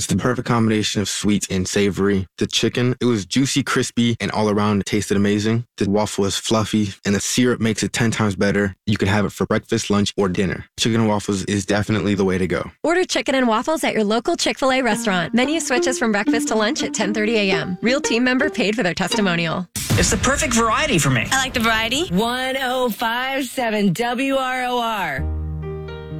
It's the perfect combination of sweet and savory. The chicken, it was juicy, crispy, and all around it tasted amazing. The waffle is fluffy, and the syrup makes it 10 times better. You can have it for breakfast, lunch, or dinner. Chicken and waffles is definitely the way to go. Order chicken and waffles at your local Chick-fil-A restaurant. Menu switches from breakfast to lunch at 10:30 a.m. Real team member paid for their testimonial. It's the perfect variety for me. I like the variety. 105.7 WROR.